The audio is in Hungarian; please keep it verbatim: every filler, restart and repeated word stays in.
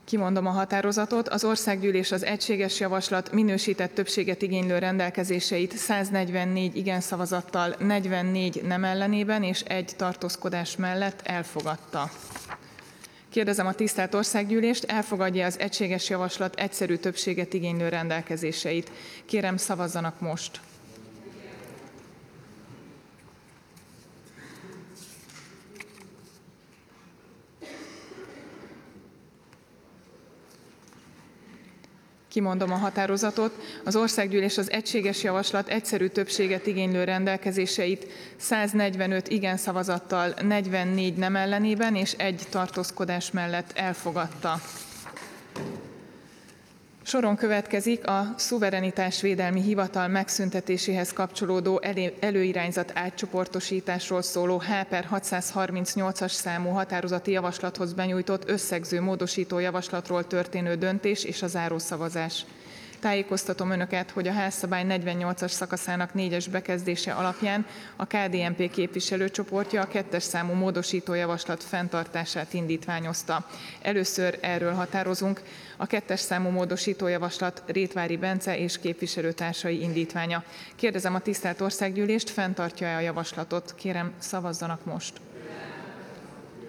Kimondom a határozatot. Az Országgyűlés az egységes javaslat minősített többséget igénylő rendelkezéseit száznegyvennégy igen szavazattal, negyvennégy nem ellenében és egy tartózkodás mellett elfogadta. Kérdezem a tisztelt Országgyűlést, elfogadja az egységes javaslat egyszerű többséget igénylő rendelkezéseit. Kérem, szavazzanak most. Kimondom a határozatot. Az Országgyűlés az egységes javaslat egyszerű többséget igénylő rendelkezéseit száznegyvenöt igen szavazattal, negyvennégy nem ellenében és egy tartózkodás mellett elfogadta. Soron következik a szuverenitásvédelmi hivatal megszüntetéséhez kapcsolódó előirányzat átcsoportosításról szóló H per hatszázharmincnyolcas számú határozati javaslathoz benyújtott összegző módosító javaslatról történő döntés és a zárószavazás. Tájékoztatom Önöket, hogy a házszabály negyvennyolcas szakaszának négyes bekezdése alapján a K D N P képviselőcsoportja a kettes számú módosító javaslat fenntartását indítványozta. Először erről határozunk. A kettes számú módosító javaslat Rétvári Bence és képviselőtársai indítványa. Kérdezem a tisztelt Országgyűlést, fenntartja-e a javaslatot? Kérem, szavazzanak most.